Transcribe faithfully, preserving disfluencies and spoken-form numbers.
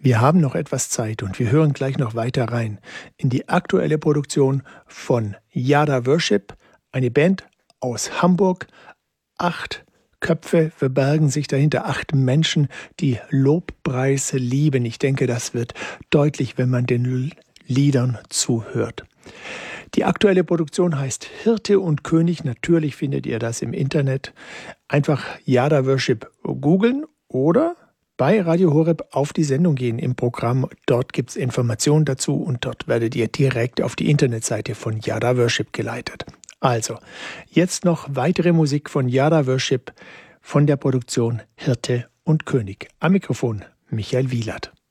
Wir haben noch etwas Zeit und wir hören gleich noch weiter rein in die aktuelle Produktion von Yada Worship, eine Band aus Hamburg. Acht Köpfe verbergen sich dahinter, acht Menschen, die Lobpreis lieben. Ich denke, das wird deutlich, wenn man den Liedern zuhört. Die aktuelle Produktion heißt Hirte und König. Natürlich findet ihr das im Internet. Einfach Yada Worship googeln oder bei Radio Horeb auf die Sendung gehen im Programm. Dort gibt es Informationen dazu und dort werdet ihr direkt auf die Internetseite von Yada Worship geleitet. Also, jetzt noch weitere Musik von Yada Worship von der Produktion Hirte und König. Am Mikrofon Michael Wielert.